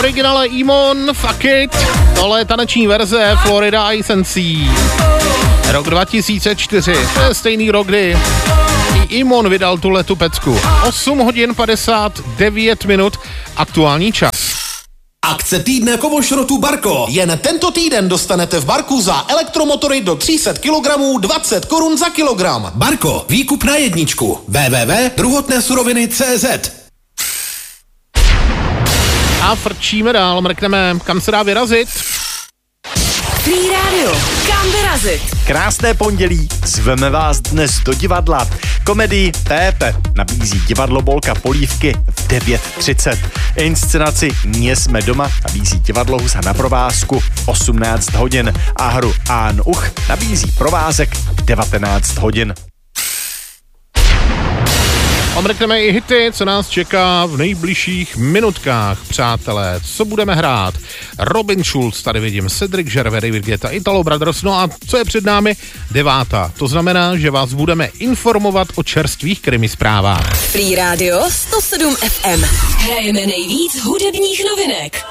Originale Emon, Fuck It, tohle je taneční verze Florida Ice and Sea. Rok 2004, to je stejný rok, kdy i Emon vydal tuhletu pecku. 8 hodin 59 minut, aktuální čas. Akce týdne kovošrotu Barko. Jen tento týden dostanete v Barku za elektromotory do 300 kg 20 korun za kilogram. Barko, výkup na jedničku. www.druhotnésuroviny.cz. A frčíme dál, mrkneme, kam se dá vyrazit. Free Radio, kam vyrazit? Krásné pondělí, zveme vás dnes do divadla. Komedii Pépe nabízí divadlo Bolka Polívky v 9:30. Inscenaci Nie jsme doma nabízí divadlo Husa na provázku v 18 hodin a hru Án Uch nabízí provázek v 19 hodin. Omrkneme i hity, co nás čeká v nejbližších minutkách, přátelé. Co budeme hrát? Robin Schulz, tady vidím, Cedric Gervais, David Guetta, Italo Brothers, no a co je před námi? 9. To znamená, že vás budeme informovat o čerstvých krimi zprávách. Free Radio 107 FM. Hrajeme nejvíc hudebních novinek.